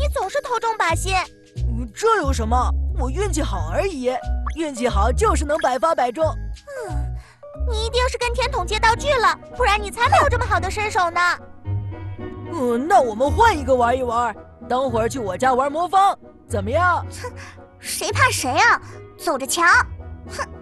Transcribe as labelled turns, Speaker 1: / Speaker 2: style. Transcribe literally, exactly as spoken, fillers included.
Speaker 1: 总是投中靶心。
Speaker 2: 嗯，这有什么？我运气好而已，运气好就是能百发百中。
Speaker 1: 嗯，你一定是跟甜筒借道具了，不然你才没有这么好的身手呢。
Speaker 2: 嗯，那我们换一个玩一玩，等会儿去我家玩魔方，怎么样？
Speaker 1: 哼，谁怕谁啊？走着瞧！哼。